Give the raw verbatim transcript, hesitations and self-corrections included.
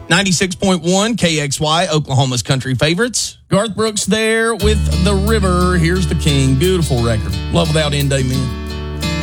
ninety-six point one K X Y, Oklahoma's country favorites. Garth Brooks there with The River. Here's the King. Beautiful record. Love Without End, amen.